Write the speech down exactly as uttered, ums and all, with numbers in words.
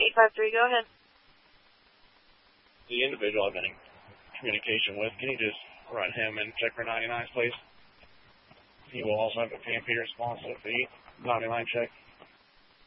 eight five three, go ahead. The individual I've been in communication with, can you just run him and check for ninety-nines, please? He will also have a P M P response with the ninety-nine check.